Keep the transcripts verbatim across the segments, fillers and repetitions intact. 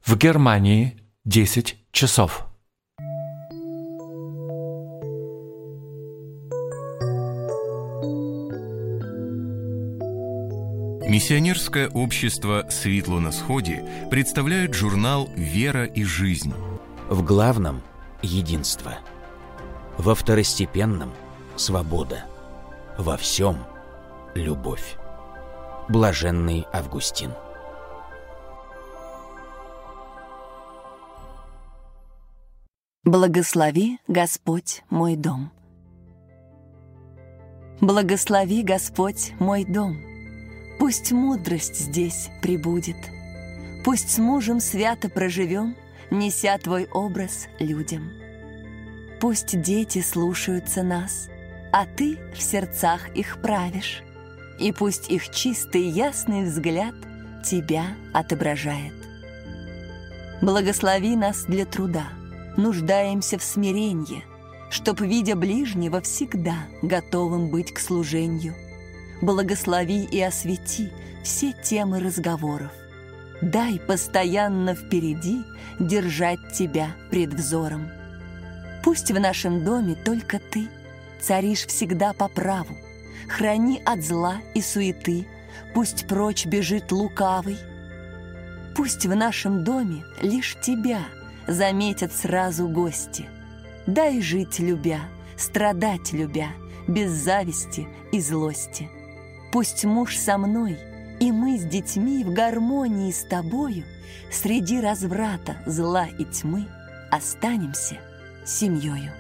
В Германии десять часов. Миссионерское общество «Светло на сходе» представляет журнал «Вера и жизнь». В главном – единство. Во второстепенном – свобода. Во всем – любовь. Блаженный Августин. Благослови, Господь, мой дом. Благослови, Господь, мой дом. Пусть мудрость здесь пребудет. Пусть с мужем свято проживем, неся Твой образ людям. Пусть дети слушаются нас, а Ты в сердцах их правишь. И пусть их чистый ясный взгляд Тебя отображает. Благослови нас для труда, нуждаемся в смиренье, чтоб, видя ближнего, всегда готовым быть к служению. Благослови и освети все темы разговоров. Дай постоянно впереди держать Тебя пред взором. Пусть в нашем доме только Ты царишь всегда по праву. Храни от зла и суеты, пусть прочь бежит лукавый. Пусть в нашем доме лишь Тебя заметят сразу гости. Дай жить любя, страдать любя, без зависти и злости. Пусть муж со мной, и мы с детьми в гармонии с Тобою среди разврата, зла и тьмы останемся семьёю.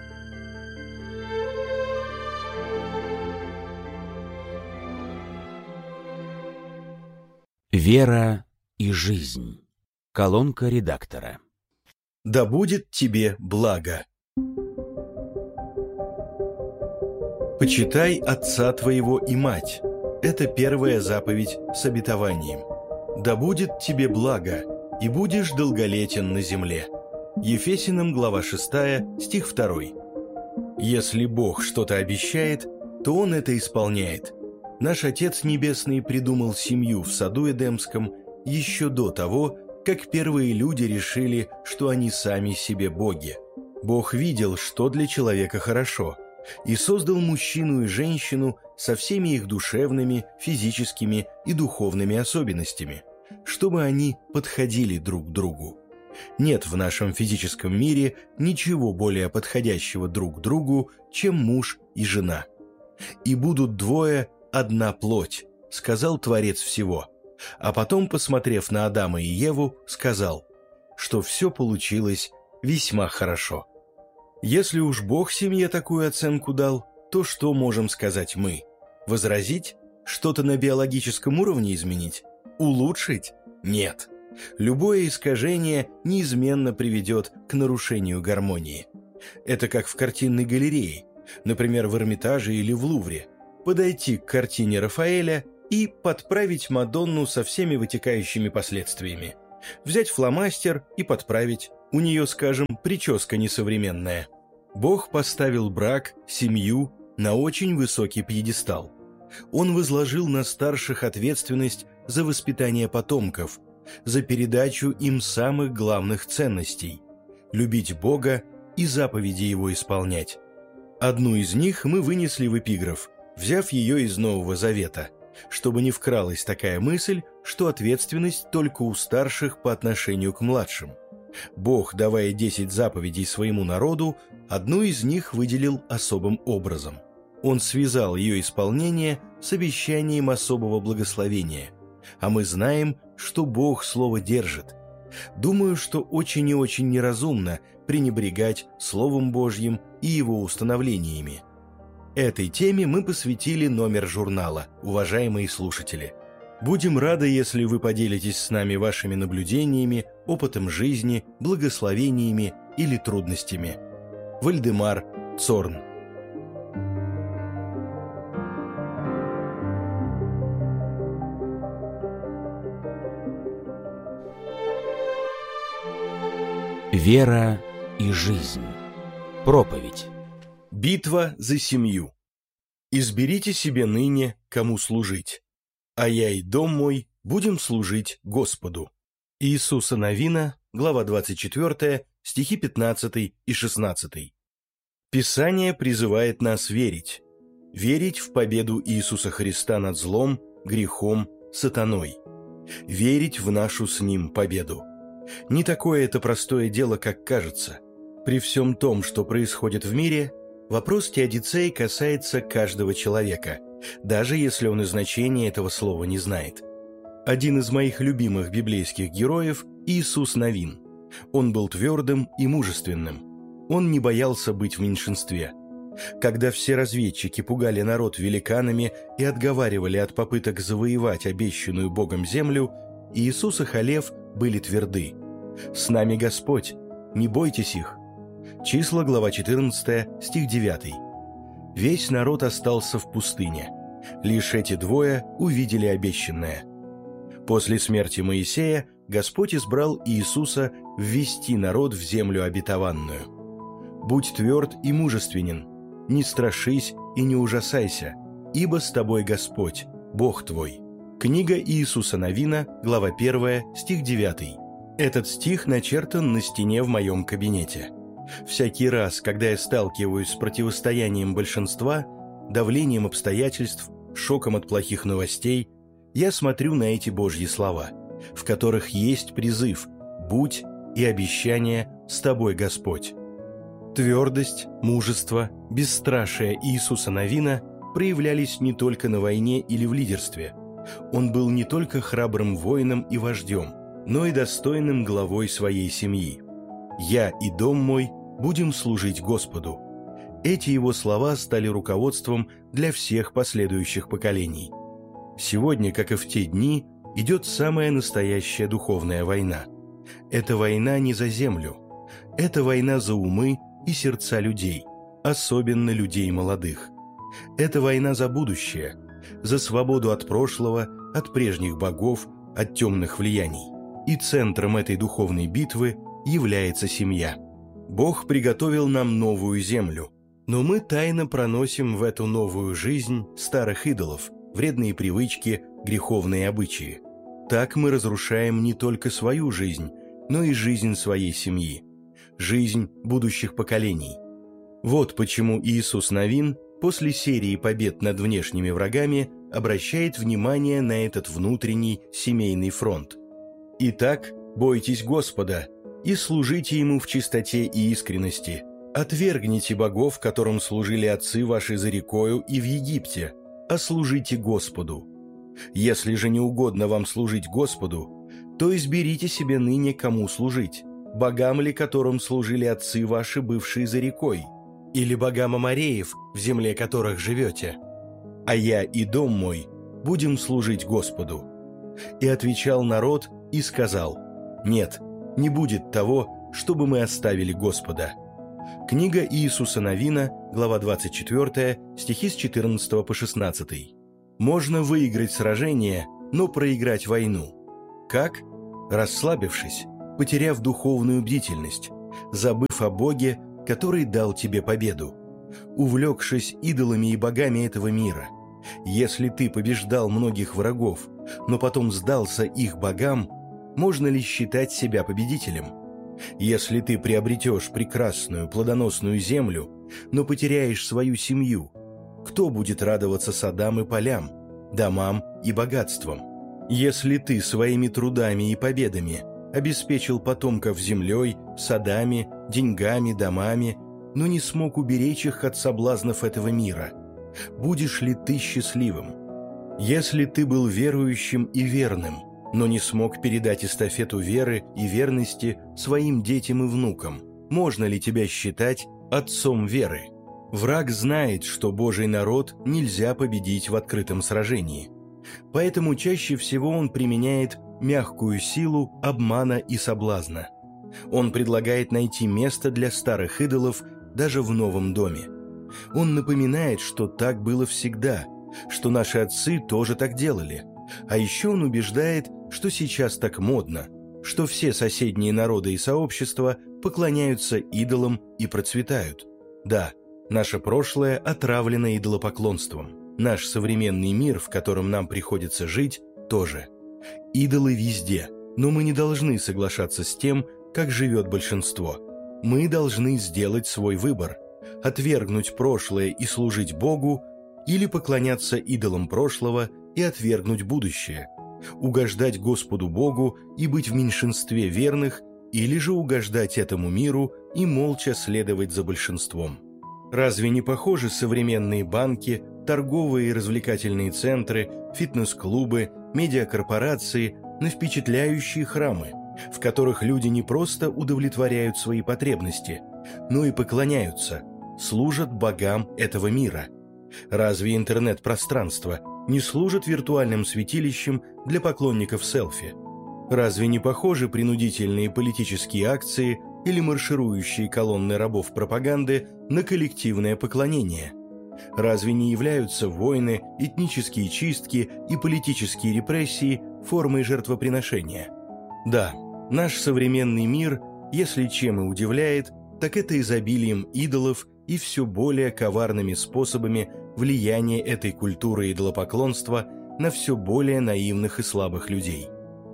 Вера и жизнь. Колонка редактора. Да будет тебе благо. Почитай отца твоего и мать. Это первая заповедь с обетованием. Да будет тебе благо, и будешь долголетен на земле. Ефесянам, глава шестая, стих второй. Если Бог что-то обещает, то Он это исполняет. Наш Отец Небесный придумал семью в саду Эдемском еще до того, как первые люди решили, что они сами себе боги. Бог видел, что для человека хорошо, и создал мужчину и женщину со всеми их душевными, физическими и духовными особенностями, чтобы они подходили друг к другу. Нет в нашем физическом мире ничего более подходящего друг к другу, чем муж и жена. «И будут двое одна плоть», — сказал Творец всего. А потом, посмотрев на Адама и Еву, сказал, что все получилось весьма хорошо. Если уж Бог семье такую оценку дал, то что можем сказать мы? Возразить? Что-то на биологическом уровне изменить? Улучшить? Нет. Любое искажение неизменно приведет к нарушению гармонии. Это как в картинной галерее, например, в Эрмитаже или в Лувре. Подойти к картине Рафаэля и подправить Мадонну со всеми вытекающими последствиями. Взять фломастер и подправить. У нее, скажем, прическа несовременная. Бог поставил брак, семью на очень высокий пьедестал. Он возложил на старших ответственность за воспитание потомков, за передачу им самых главных ценностей – любить Бога и заповеди Его исполнять. Одну из них мы вынесли в эпиграф, взяв ее из Нового Завета, чтобы не вкралась такая мысль, что ответственность только у старших по отношению к младшим. Бог, давая десять заповедей своему народу, одну из них выделил особым образом. Он связал ее исполнение с обещанием особого благословения. А мы знаем, что Бог слово держит. Думаю, что очень и очень неразумно пренебрегать Словом Божьим и Его установлениями. Этой теме мы посвятили номер журнала, уважаемые слушатели. Будем рады, если вы поделитесь с нами вашими наблюдениями, опытом жизни, благословениями или трудностями. Вальдемар Цорн. Вера и жизнь. Проповедь. Битва за семью. «Изберите себе ныне, кому служить, а я и дом мой будем служить Господу». Иисуса Навина, глава двадцать четвёртая, стихи пятнадцатый и шестнадцатый. Писание призывает нас верить. Верить в победу Иисуса Христа над злом, грехом, сатаной. Верить в нашу с Ним победу. Не такое это простое дело, как кажется. При всем том, что происходит в мире, вопрос теодицеи касается каждого человека, даже если он и значения этого слова не знает. Один из моих любимых библейских героев – Иисус Навин. Он был твердым и мужественным. Он не боялся быть в меньшинстве. Когда все разведчики пугали народ великанами и отговаривали от попыток завоевать обещанную Богом землю, Иисус и Халев были тверды. «С нами Господь, не бойтесь их». Числа, глава четырнадцатая, стих девятый. Весь народ остался в пустыне. Лишь эти двое увидели обещанное. После смерти Моисея Господь избрал Иисуса ввести народ в землю обетованную. «Будь тверд и мужественен, не страшись и не ужасайся, ибо с тобой Господь, Бог твой». Книга Иисуса Навина, глава первая, стих девятый. Этот стих начертан на стене в моем кабинете. Всякий раз, когда я сталкиваюсь с противостоянием большинства, давлением обстоятельств, шоком от плохих новостей, я смотрю на эти Божьи слова, в которых есть призыв «Будь» и обещание «С тобой Господь». Твердость, мужество, бесстрашие Иисуса Навина проявлялись не только на войне или в лидерстве. Он был не только храбрым воином и вождем, но и достойным главой своей семьи. «Я и дом мой будем служить Господу». Эти его слова стали руководством для всех последующих поколений. Сегодня, как и в те дни, идет самая настоящая духовная война. Это война не за землю. Это война за умы и сердца людей, особенно людей молодых. Это война за будущее, за свободу от прошлого, от прежних богов, от темных влияний. И центром этой духовной битвы является семья. Бог приготовил нам новую землю, но мы тайно проносим в эту новую жизнь старых идолов, вредные привычки, греховные обычаи. Так мы разрушаем не только свою жизнь, но и жизнь своей семьи, жизнь будущих поколений. Вот почему Иисус Навин после серии побед над внешними врагами обращает внимание на этот внутренний семейный фронт. «Итак, бойтесь Господа и служите Ему в чистоте и искренности. Отвергните богов, которым служили отцы ваши за рекою и в Египте, а служите Господу. Если же не угодно вам служить Господу, то изберите себе ныне, кому служить, богам ли, которым служили отцы ваши, бывшие за рекой, или богам амореев, в земле которых живете. А я и дом мой будем служить Господу». И отвечал народ и сказал: «Нет, не будет того, чтобы мы оставили Господа». Книга Иисуса Навина, глава двадцать четвёртая, стихи с четырнадцатого по шестнадцатый. Можно выиграть сражение, но проиграть войну. Как? Расслабившись, потеряв духовную бдительность, забыв о Боге, который дал тебе победу, увлекшись идолами и богами этого мира. Если ты побеждал многих врагов, но потом сдался их богам, можно ли считать себя победителем? Если ты приобретешь прекрасную плодоносную землю, но потеряешь свою семью, кто будет радоваться садам и полям, домам и богатствам? Если ты своими трудами и победами обеспечил потомков землей, садами, деньгами, домами, но не смог уберечь их от соблазнов этого мира, будешь ли ты счастливым? Если ты был верующим и верным, но не смог передать эстафету веры и верности своим детям и внукам, можно ли тебя считать отцом веры? Враг знает, что Божий народ нельзя победить в открытом сражении. Поэтому чаще всего он применяет мягкую силу обмана и соблазна. Он предлагает найти место для старых идолов даже в новом доме. Он напоминает, что так было всегда, что наши отцы тоже так делали. А еще он убеждает, что сейчас так модно, что все соседние народы и сообщества поклоняются идолам и процветают. Да, наше прошлое отравлено идолопоклонством. Наш современный мир, в котором нам приходится жить, тоже. Идолы везде, Но мы не должны соглашаться с тем, как живет большинство. Мы должны сделать свой выбор – отвергнуть прошлое и служить Богу, или поклоняться идолам прошлого и отвергнуть будущее, угождать Господу Богу и быть в меньшинстве верных, или же угождать этому миру и молча следовать за большинством. Разве не похожи современные банки, торговые и развлекательные центры, фитнес-клубы, медиакорпорации на впечатляющие храмы, в которых люди не просто удовлетворяют свои потребности, но и поклоняются, служат богам этого мира? Разве интернет-пространство не служит виртуальным святилищем для поклонников селфи? Разве не похожи принудительные политические акции или марширующие колонны рабов пропаганды на коллективное поклонение? Разве не являются войны, этнические чистки и политические репрессии формой жертвоприношения? Да, наш современный мир, если чем и удивляет, так это изобилием идолов и все более коварными способами влияния этой культуры идолопоклонства на все более наивных и слабых людей.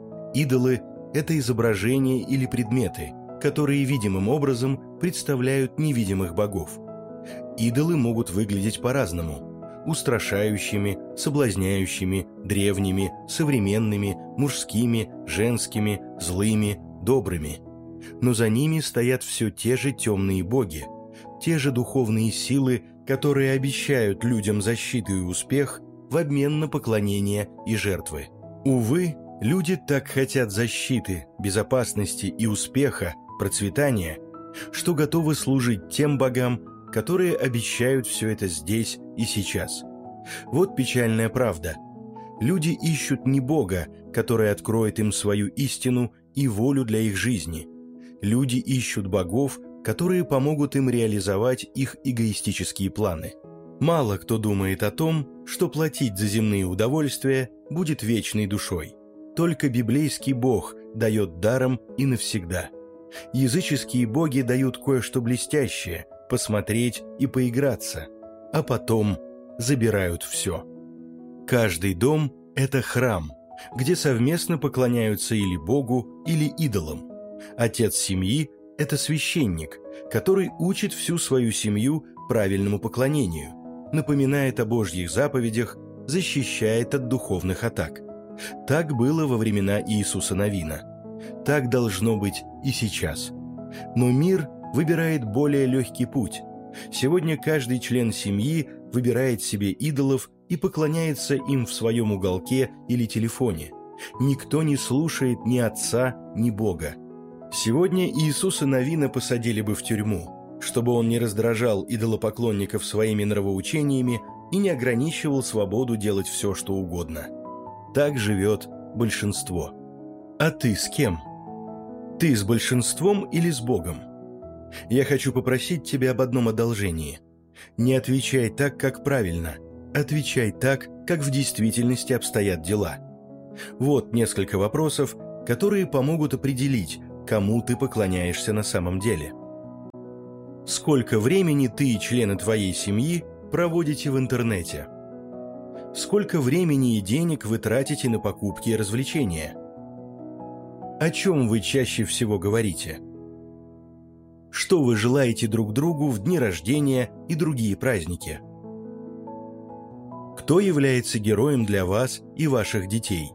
Идолы – это изображения или предметы, которые видимым образом представляют невидимых богов. Идолы могут выглядеть по-разному – устрашающими, соблазняющими, древними, современными, мужскими, женскими, злыми, добрыми. Но за ними стоят все те же темные боги, те же духовные силы, которые обещают людям защиту и успех в обмен на поклонение и жертвы. Увы, люди так хотят защиты, безопасности и успеха, процветания, что готовы служить тем богам, которые обещают все это здесь и сейчас. Вот печальная правда. Люди ищут не Бога, который откроет им свою истину и волю для их жизни. Люди ищут богов, которые помогут им реализовать их эгоистические планы. Мало кто думает о том, что платить за земные удовольствия будет вечной душой. Только библейский Бог дает даром и навсегда. Языческие боги дают кое-что блестящее, посмотреть и поиграться, а потом забирают все. Каждый дом – это храм, где совместно поклоняются или Богу, или идолам. Отец семьи – это священник, который учит всю свою семью правильному поклонению, напоминает о Божьих заповедях, защищает от духовных атак. Так было во времена Иисуса Навина. Так должно быть и сейчас. Но мир выбирает более легкий путь. Сегодня каждый член семьи выбирает себе идолов и поклоняется им в своем уголке или телефоне. Никто не слушает ни отца, ни Бога. Сегодня Иисуса Навина посадили бы в тюрьму, чтобы он не раздражал идолопоклонников своими нравоучениями и не ограничивал свободу делать все, что угодно. Так живет большинство. А ты с кем? Ты с большинством или с Богом? Я хочу попросить тебя об одном одолжении. Не отвечай так, как правильно. Отвечай так, как в действительности обстоят дела. Вот несколько вопросов, которые помогут определить, кому ты поклоняешься на самом деле. Сколько времени ты и члены твоей семьи проводите в интернете? Сколько времени и денег вы тратите на покупки и развлечения? О чем вы чаще всего говорите? Что вы желаете друг другу в дни рождения и другие праздники? Кто является героем для вас и ваших детей?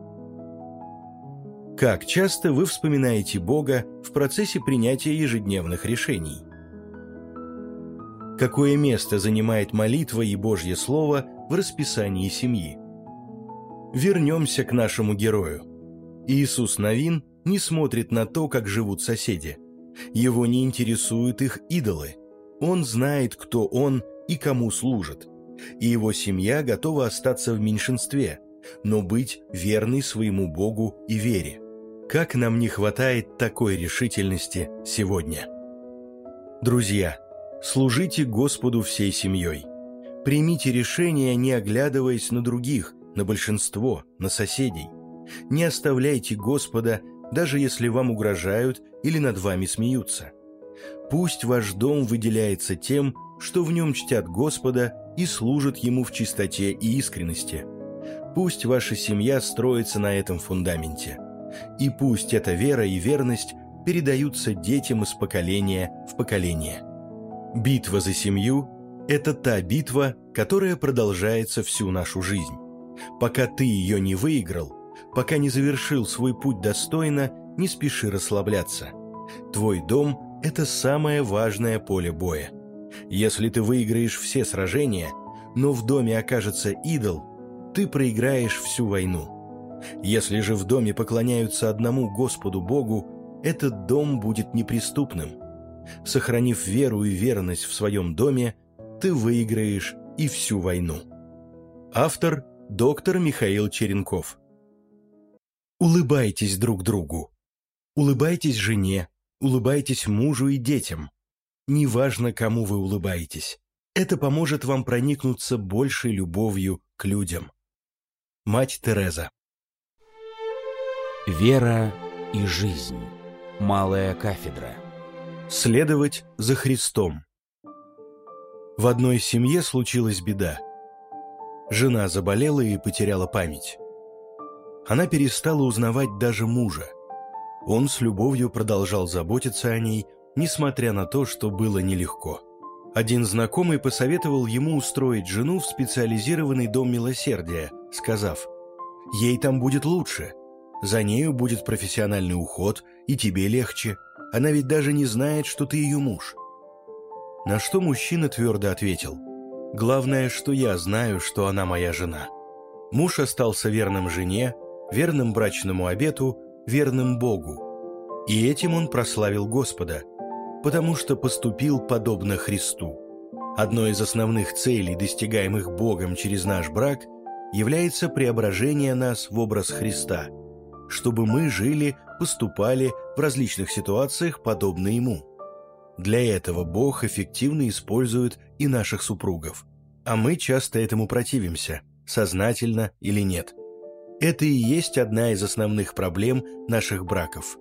Как часто вы вспоминаете Бога в процессе принятия ежедневных решений? Какое место занимает молитва и Божье Слово в расписании семьи? Вернемся к нашему герою. Иисус Навин не смотрит на то, как живут соседи. Его не интересуют их идолы. Он знает, кто он и кому служит. И его семья готова остаться в меньшинстве, но быть верной своему Богу и вере. Как нам не хватает такой решительности сегодня. Друзья, служите Господу всей семьей. Примите решение, не оглядываясь на других, на большинство, на соседей. Не оставляйте Господа, даже если вам угрожают или над вами смеются. Пусть ваш дом выделяется тем, что в нем чтят Господа и служат Ему в чистоте и искренности. Пусть ваша семья строится на этом фундаменте. И пусть эта вера и верность передаются детям из поколения в поколение. Битва за семью – это та битва, которая продолжается всю нашу жизнь. Пока ты ее не выиграл, пока не завершил свой путь достойно, не спеши расслабляться. Твой дом – это самое важное поле боя. Если ты выиграешь все сражения, но в доме окажется идол, ты проиграешь всю войну. Если же в доме поклоняются одному Господу Богу, этот дом будет неприступным. Сохранив веру и верность в своем доме, ты выиграешь и всю войну. Автор – доктор Михаил Черенков. Улыбайтесь друг другу. Улыбайтесь жене, улыбайтесь мужу и детям. Неважно, кому вы улыбаетесь. Это поможет вам проникнуться большей любовью к людям. Мать Тереза. Вера и жизнь. Малая кафедра. Следовать за Христом. В одной семье случилась беда. Жена заболела и потеряла память. Она перестала узнавать даже мужа. Он с любовью продолжал заботиться о ней, несмотря на то, что было нелегко. Один знакомый посоветовал ему устроить жену в специализированный дом милосердия, сказав: «Ей там будет лучше. За нею будет профессиональный уход, и тебе легче. Она ведь даже не знает, что ты ее муж». На что мужчина твердо ответил: «Главное, что я знаю, что она моя жена». Муж остался верным жене, верным брачному обету, верным Богу. И этим он прославил Господа, потому что поступил подобно Христу. Одной из основных целей, достигаемых Богом через наш брак, является преображение нас в образ Христа, чтобы мы жили, поступали в различных ситуациях подобно Ему. Для этого Бог эффективно использует и наших супругов, а мы часто этому противимся, сознательно или нет. Это и есть одна из основных проблем наших браков.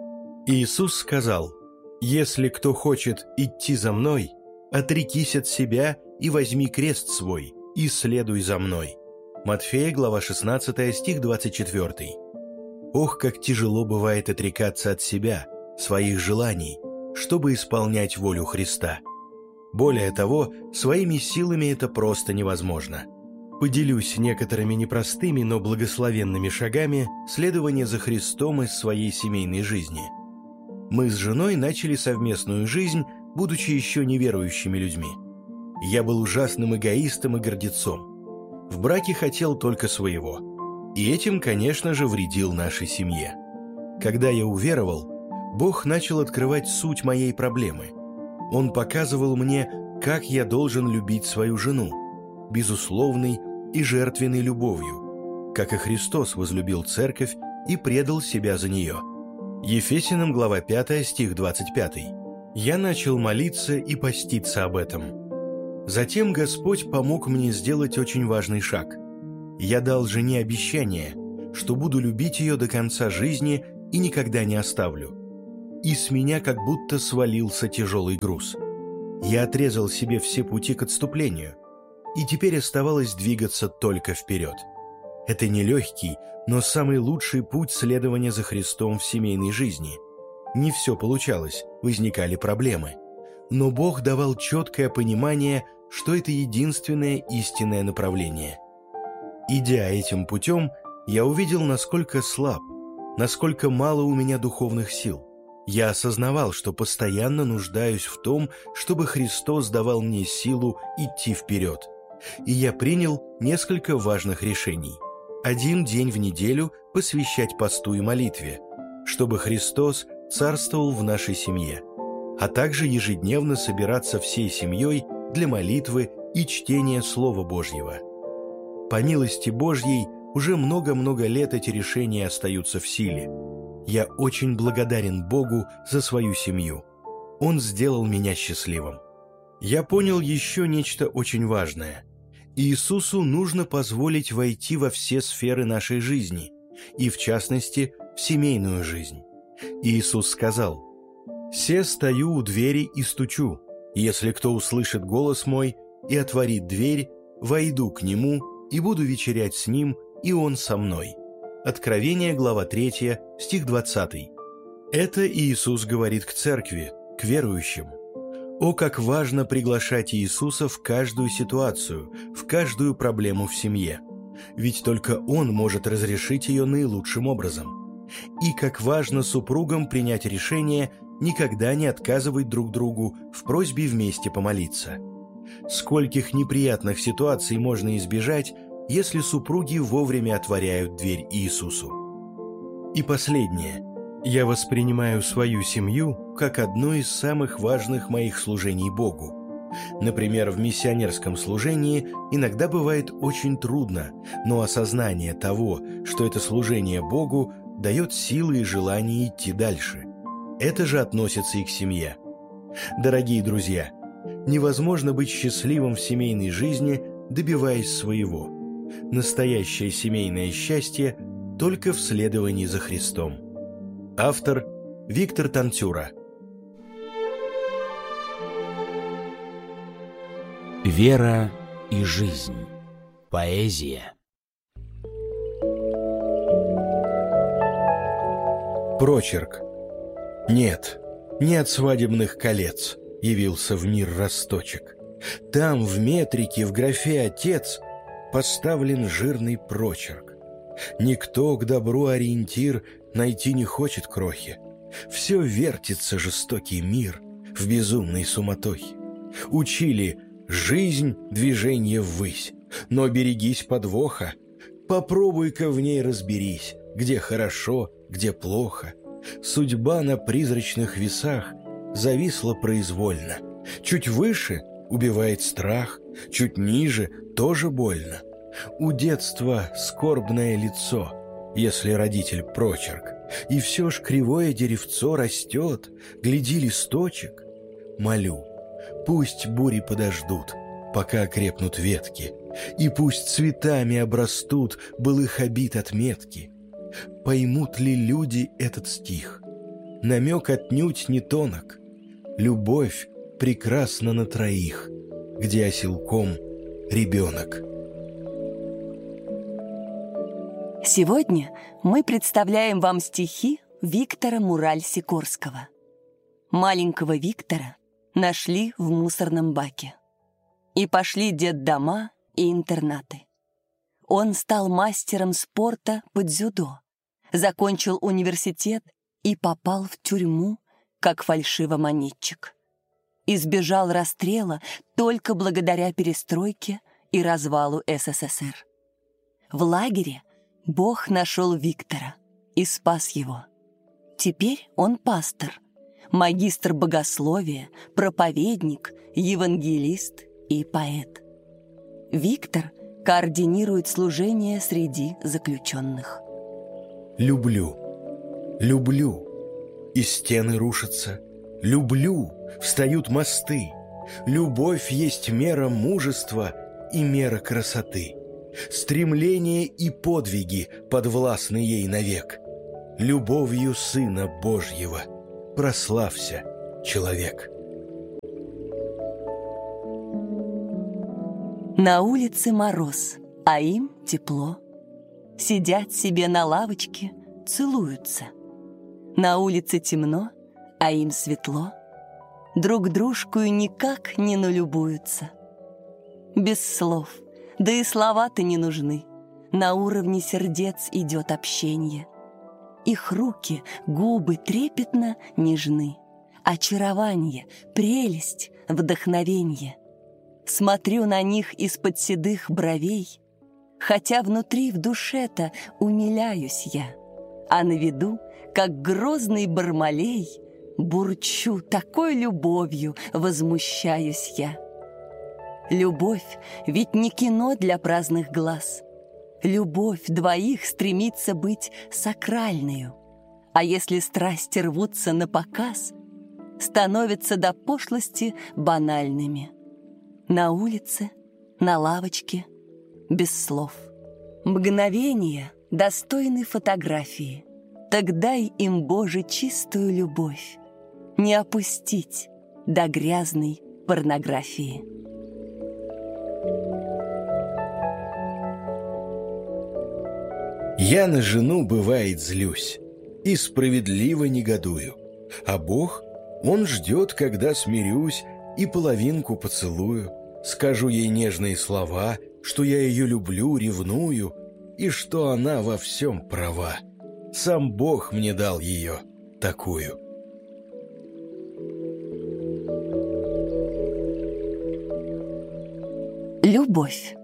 Иисус сказал: «Если кто хочет идти за Мной, отрекись от себя и возьми крест свой, и следуй за Мной». Матфея, глава шестнадцатая, стих двадцать четвёртый. Ох, как тяжело бывает отрекаться от себя, своих желаний, чтобы исполнять волю Христа. Более того, своими силами это просто невозможно. Поделюсь некоторыми непростыми, но благословенными шагами следования за Христом из своей семейной жизни. Мы с женой начали совместную жизнь, будучи еще неверующими людьми. Я был ужасным эгоистом и гордецом. В браке хотел только своего. И этим, конечно же, вредил нашей семье. Когда я уверовал, Бог начал открывать суть моей проблемы. Он показывал мне, как я должен любить свою жену, безусловной и жертвенной любовью, как и Христос возлюбил церковь и предал себя за нее. Ефесянам, глава пятая, стих двадцать пятый. Я начал молиться и поститься об этом. Затем Господь помог мне сделать очень важный шаг. Я дал жене обещание, что буду любить ее до конца жизни и никогда не оставлю. И с меня как будто свалился тяжелый груз. Я отрезал себе все пути к отступлению, и теперь оставалось двигаться только вперед. Это нелегкий, но самый лучший путь следования за Христом в семейной жизни. Не все получалось, возникали проблемы. Но Бог давал четкое понимание, что это единственное истинное направление. Идя этим путем, я увидел, насколько слаб, насколько мало у меня духовных сил. Я осознавал, что постоянно нуждаюсь в том, чтобы Христос давал мне силу идти вперед. И я принял несколько важных решений. Один день в неделю посвящать посту и молитве, чтобы Христос царствовал в нашей семье, а также ежедневно собираться всей семьей для молитвы и чтения Слова Божьего. По милости Божьей уже много-много лет эти решения остаются в силе. Я очень благодарен Богу за свою семью. Он сделал меня счастливым. Я понял еще нечто очень важное. Иисусу нужно позволить войти во все сферы нашей жизни, и в частности, в семейную жизнь. Иисус сказал: «Се стою у двери и стучу. Если кто услышит голос мой и отворит дверь, войду к нему и буду вечерять с ним, и он со мной». Откровение, глава третья, стих двадцатый. Это Иисус говорит к церкви, к верующим. О, как важно приглашать Иисуса в каждую ситуацию, в каждую проблему в семье. Ведь только Он может разрешить ее наилучшим образом. И как важно супругам принять решение никогда не отказывать друг другу в просьбе вместе помолиться. Скольких неприятных ситуаций можно избежать, если супруги вовремя отворяют дверь Иисусу. И последнее. Я воспринимаю свою семью как одно из самых важных моих служений Богу. Например, в миссионерском служении иногда бывает очень трудно, но осознание того, что это служение Богу, дает силы и желание идти дальше. Это же относится и к семье. Дорогие друзья, невозможно быть счастливым в семейной жизни, добиваясь своего. Настоящее семейное счастье только в следовании за Христом. Автор Виктор Танцюра. Вера и жизнь. Поэзия. Прочерк. Нет, не от свадебных колец явился в мир росточек. Там в метрике в графе «Отец» поставлен жирный прочерк. Никто к добру ориентир найти не хочет крохи. Все вертится жестокий мир в безумной суматохе. Учили жизнь — движение ввысь, но берегись подвоха. Попробуй-ка в ней разберись, где хорошо, где плохо. Судьба на призрачных весах зависла произвольно. Чуть выше убивает страх, чуть ниже тоже больно. У детства скорбное лицо, если родитель прочерк, и все ж кривое деревцо растет, гляди листочек. Молю, пусть бури подождут, пока окрепнут ветки, и пусть цветами обрастут былых обид отметки. Поймут ли люди этот стих? Намек отнюдь не тонок. Любовь прекрасна на троих, где оселком ребенок. Сегодня мы представляем вам стихи Виктора Мураль-Сикорского. Маленького Виктора нашли в мусорном баке. И пошли детдома и интернаты. Он стал мастером спорта по дзюдо, закончил университет и попал в тюрьму, как фальшивомонетчик. Избежал расстрела только благодаря перестройке и развалу СССР. В лагере Бог нашел Виктора и спас его. Теперь он пастор, магистр богословия, проповедник, евангелист и поэт. Виктор координирует служение среди заключенных. Люблю, люблю, и стены рушатся. Люблю, встают мосты. Любовь есть мера мужества и мера красоты. Стремление и подвиги подвластны ей навек. Любовью Сына Божьего прославься, человек. На улице мороз, а им тепло. Сидят себе на лавочке, целуются. На улице темно, а им светло. Друг дружку никак не налюбуются. Без слов, да и слова-то не нужны. На уровне сердец идет общение. Их руки, губы трепетно нежны. Очарование, прелесть, вдохновенье. Смотрю на них из-под седых бровей, хотя внутри в душе-то умиляюсь я, а на виду, как грозный Бармалей, бурчу такой любовью, возмущаюсь я. Любовь ведь не кино для праздных глаз. Любовь двоих стремится быть сакральною, а если страсти рвутся на показ, становятся до пошлости банальными. На улице, на лавочке, без слов. Мгновения достойны фотографии. Так дай им, Боже, чистую любовь, не опустить до грязной порнографии. Я на жену, бывает, злюсь и справедливо негодую, а Бог, Он ждет, когда смирюсь и половинку поцелую, скажу ей нежные слова, что я ее люблю, ревную, и что она во всем права. Сам Бог мне дал ее такую. Любовь.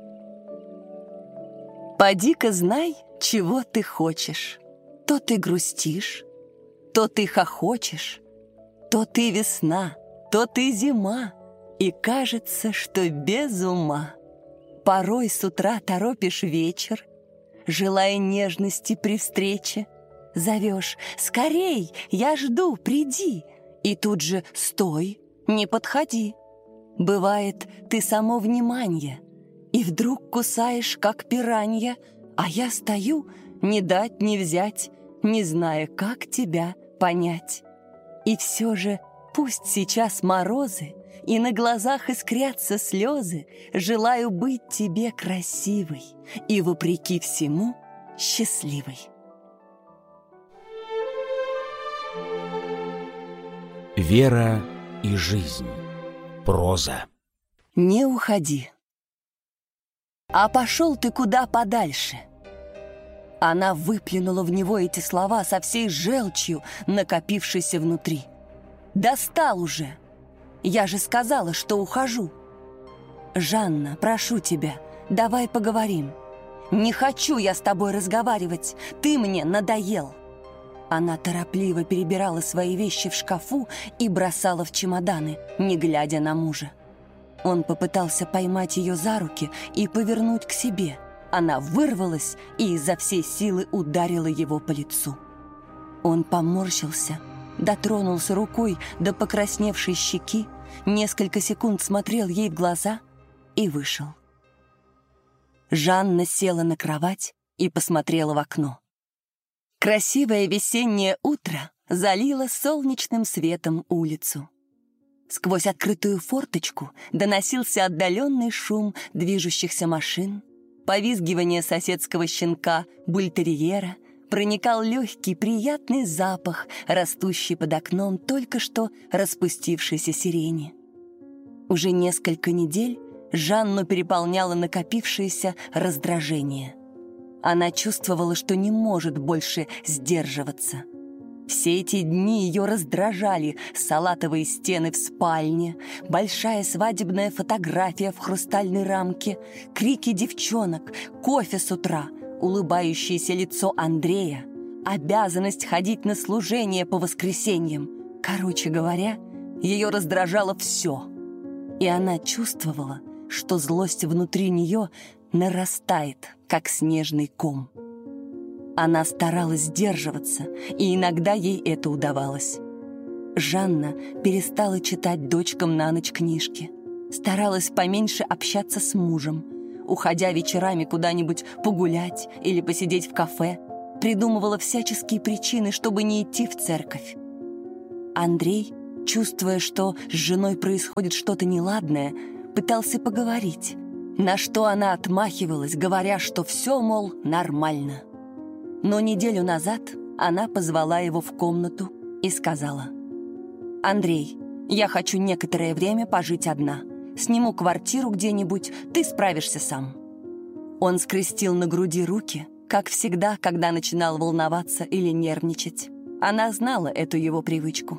Поди-ка знай, чего ты хочешь. То ты грустишь, то ты хохочешь, то ты весна, то ты зима, и кажется, что без ума. Порой с утра торопишь вечер, желая нежности при встрече. Зовешь: «Скорей, я жду, приди!» И тут же: «Стой, не подходи!» Бывает, ты само внимание, и вдруг кусаешь, как пиранья, а я стою, не дать не взять, не зная, как тебя понять. И все же пусть сейчас морозы, и на глазах искрятся слезы, желаю быть тебе красивой и, вопреки всему, счастливой. Вера и жизнь. Проза. Не уходи. А пошел ты куда подальше. Она выплюнула в него эти слова со всей желчью, накопившейся внутри. Достал уже. Я же сказала, что ухожу. Жанна, прошу тебя, давай поговорим. Не хочу я с тобой разговаривать, ты мне надоел. Она торопливо перебирала свои вещи в шкафу и бросала в чемоданы, не глядя на мужа. Он попытался поймать ее за руки и повернуть к себе. Она вырвалась и изо всей силы ударила его по лицу. Он поморщился, дотронулся рукой до покрасневшей щеки, несколько секунд смотрел ей в глаза и вышел. Жанна села на кровать и посмотрела в окно. Красивое весеннее утро залило солнечным светом улицу. Сквозь открытую форточку доносился отдаленный шум движущихся машин, повизгивание соседского щенка бультерьера, проникал легкий приятный запах, растущий под окном только что распустившейся сирени. Уже несколько недель Жанну переполняло накопившееся раздражение. Она чувствовала, что не может больше сдерживаться. Все эти дни ее раздражали салатовые стены в спальне, большая свадебная фотография в хрустальной рамке, крики девчонок, кофе с утра, улыбающееся лицо Андрея, обязанность ходить на служение по воскресеньям. Короче говоря, ее раздражало все. И она чувствовала, что злость внутри нее нарастает, как снежный ком. Она старалась сдерживаться, и иногда ей это удавалось. Жанна перестала читать дочкам на ночь книжки, старалась поменьше общаться с мужем, уходя вечерами куда-нибудь погулять или посидеть в кафе, придумывала всяческие причины, чтобы не идти в церковь. Андрей, чувствуя, что с женой происходит что-то неладное, пытался поговорить, на что она отмахивалась, говоря, что все, мол, нормально. Но неделю назад она позвала его в комнату и сказала: «Андрей, я хочу некоторое время пожить одна. Сниму квартиру где-нибудь, ты справишься сам». Он скрестил на груди руки, как всегда, когда начинал волноваться или нервничать. Она знала эту его привычку.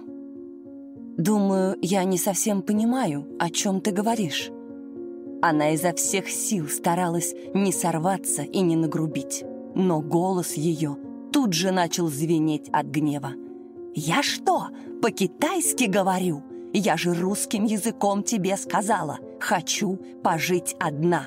«Думаю, я не совсем понимаю, о чем ты говоришь». Она изо всех сил старалась не сорваться и не нагрубить. Но голос ее тут же начал звенеть от гнева. «Я что, по-китайски говорю? Я же русским языком тебе сказала. Хочу пожить одна».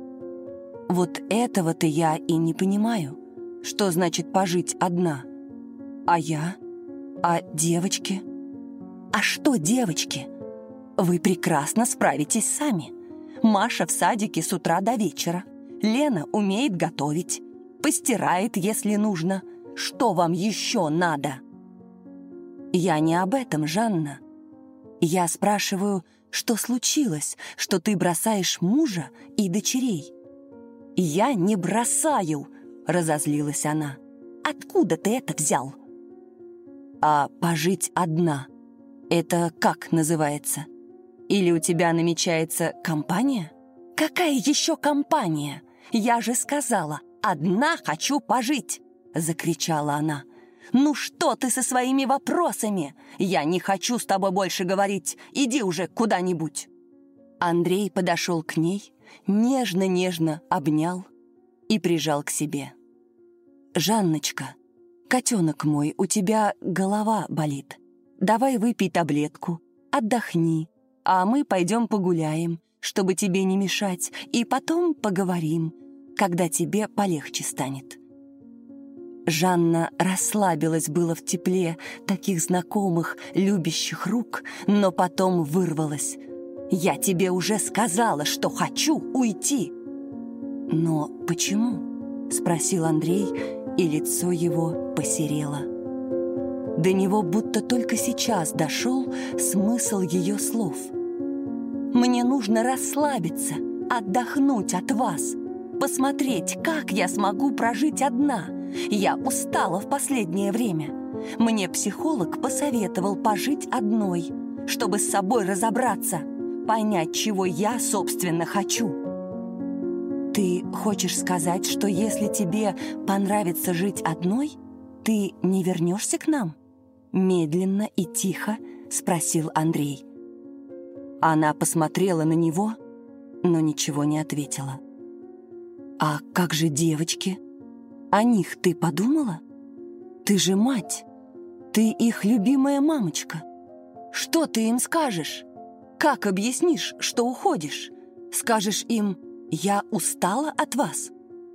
Вот этого-то я и не понимаю. Что значит пожить одна? А я? А девочки? А что девочки? Вы прекрасно справитесь сами. Маша в садике с утра до вечера. Лена умеет готовить. Постирает, если нужно. Что вам еще надо? Я не об этом, Жанна. Я спрашиваю, что случилось, что ты бросаешь мужа и дочерей? Я не бросаю. — разозлилась она. «Откуда ты это взял?» «А пожить одна — это как называется? Или у тебя намечается компания?» «Какая еще компания? Я же сказала, одна хочу пожить!» — закричала она. «Ну что ты со своими вопросами? Я не хочу с тобой больше говорить. Иди уже куда-нибудь!» Андрей подошел к ней, нежно-нежно обнял и прижал к себе. «Жанночка, котенок мой, у тебя голова болит. Давай выпей таблетку, отдохни, а мы пойдем погуляем, чтобы тебе не мешать, и потом поговорим, когда тебе полегче станет». Жанна расслабилась было в тепле таких знакомых, любящих рук, но потом вырвалась. «Я тебе уже сказала, что хочу уйти!» «Но почему?» — спросил Андрей, и лицо его посерело. До него будто только сейчас дошел смысл ее слов. «Мне нужно расслабиться, отдохнуть от вас, посмотреть, как я смогу прожить одна. Я устала в последнее время. Мне психолог посоветовал пожить одной, чтобы с собой разобраться, понять, чего я, собственно, хочу». «Ты хочешь сказать, что если тебе понравится жить одной, ты не вернешься к нам?» Медленно и тихо спросил Андрей. Она посмотрела на него, но ничего не ответила. «А как же девочки? О них ты подумала? Ты же мать, ты их любимая мамочка. Что ты им скажешь? Как объяснишь, что уходишь? Скажешь им: «Я устала от вас»?»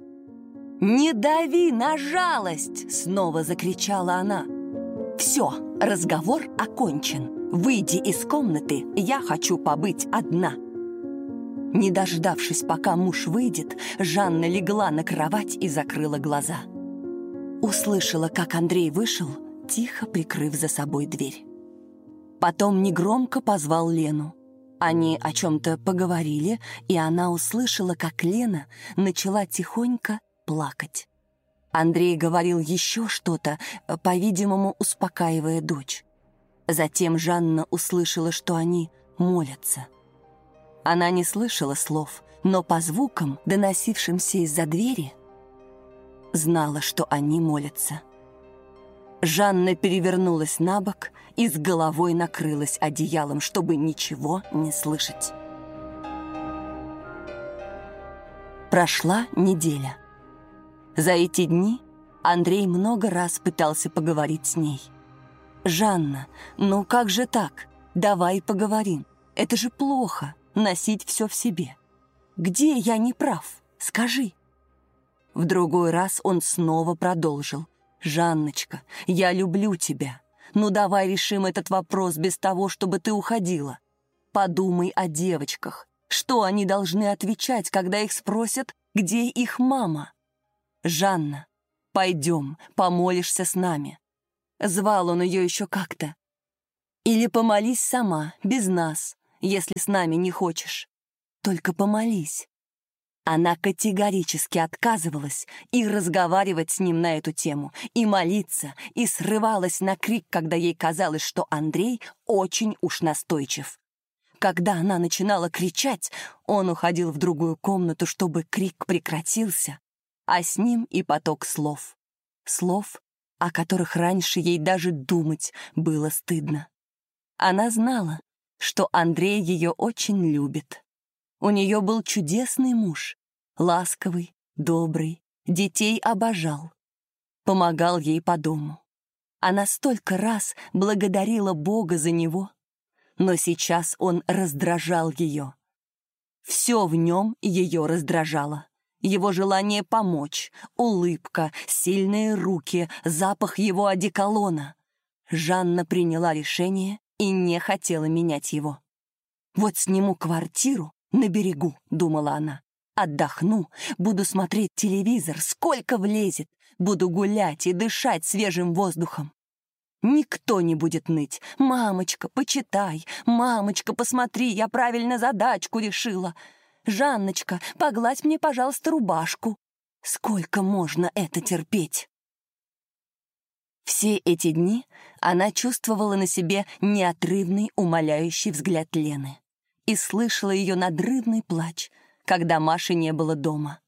«Не дави на жалость!» — снова закричала она. «Все, разговор окончен. Выйди из комнаты, я хочу побыть одна». Не дождавшись, пока муж выйдет, Жанна легла на кровать и закрыла глаза. Услышала, как Андрей вышел, тихо прикрыв за собой дверь. Потом негромко позвал Лену. Они о чем-то поговорили, и она услышала, как Лена начала тихонько плакать. Андрей говорил еще что-то, по-видимому, успокаивая дочь. Затем Жанна услышала, что они молятся. Она не слышала слов, но по звукам, доносившимся из-за двери, знала, что они молятся. Жанна перевернулась на бок и с головой накрылась одеялом, чтобы ничего не слышать. Прошла неделя. За эти дни Андрей много раз пытался поговорить с ней. «Жанна, ну как же так? Давай поговорим. Это же плохо, носить все в себе. Где я не прав? Скажи». В другой раз он снова продолжил. «Жанночка, я люблю тебя. Ну давай решим этот вопрос без того, чтобы ты уходила. Подумай о девочках. Что они должны отвечать, когда их спросят, где их мама? Жанна, пойдем, помолишься с нами». Звал он ее еще как-то. «Или помолись сама, без нас, если с нами не хочешь. Только помолись». Она категорически отказывалась и разговаривать с ним на эту тему, и молиться, и срывалась на крик, когда ей казалось, что Андрей очень уж настойчив. Когда она начинала кричать, он уходил в другую комнату, чтобы крик прекратился, а с ним и поток слов. Слов, о которых раньше ей даже думать было стыдно. Она знала, что Андрей ее очень любит. У нее был чудесный муж, ласковый, добрый, детей обожал, помогал ей по дому. Она столько раз благодарила Бога за него, но сейчас он раздражал ее. Все в нем ее раздражало. Его желание помочь, улыбка, сильные руки, запах его одеколона. Жанна приняла решение и не хотела менять его. «Вот сниму квартиру на берегу», — думала она. «Отдохну, буду смотреть телевизор, сколько влезет, буду гулять и дышать свежим воздухом. Никто не будет ныть. Мамочка, почитай, мамочка, посмотри, я правильно задачку решила. Жанночка, погладь мне, пожалуйста, рубашку. Сколько можно это терпеть? Все эти дни она чувствовала на себе неотрывный, умоляющий взгляд Лены и слышала ее надрывный плач, когда Маши не было дома.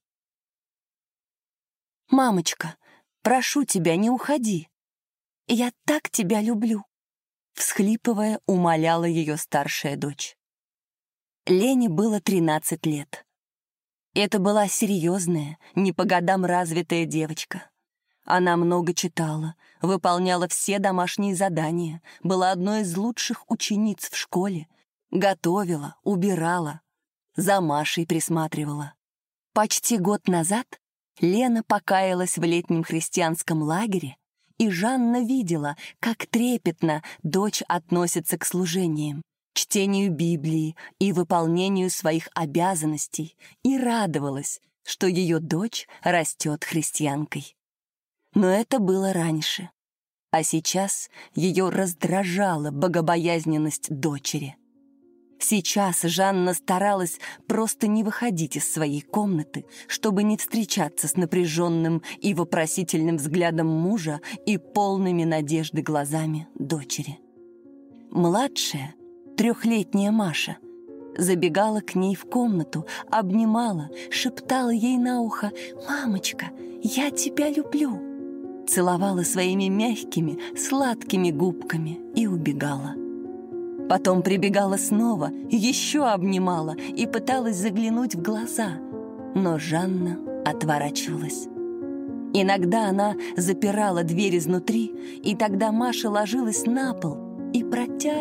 «Мамочка, прошу тебя, не уходи. Я так тебя люблю», — всхлипывая, умоляла ее старшая дочь. Лене было тринадцать лет. Это была серьезная, не по годам развитая девочка. Она много читала, выполняла все домашние задания, была одной из лучших учениц в школе, готовила, убирала, за Машей присматривала. Почти год назад Лена покаялась в летнем христианском лагере, и Жанна видела, как трепетно дочь относится к служениям, чтению Библии и выполнению своих обязанностей, и радовалась, что ее дочь растет христианкой. Но это было раньше, а сейчас ее раздражала богобоязненность дочери. Сейчас Жанна старалась просто не выходить из своей комнаты, чтобы не встречаться с напряженным и вопросительным взглядом мужа и полными надежды глазами дочери. Младшая, трехлетняя Маша, забегала к ней в комнату, обнимала, шептала ей на ухо: «Мамочка, я тебя люблю», целовала своими мягкими, сладкими губками и убегала. Потом прибегала снова, еще обнимала и пыталась заглянуть в глаза, но Жанна отворачивалась. Иногда она запирала дверь изнутри, и тогда Маша ложилась на пол и протягивала